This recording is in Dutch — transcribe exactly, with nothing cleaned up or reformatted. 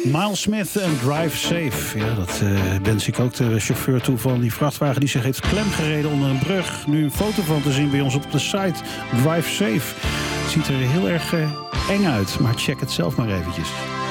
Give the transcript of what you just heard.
Miles Smith en Drive Safe. Ja, dat uh, wens ik ook de chauffeur toe van die vrachtwagen die zich heeft klemgereden onder een brug. Nu een foto van te zien bij ons op de site Drive Safe. Het ziet er heel erg uh, eng uit, maar check het zelf maar eventjes.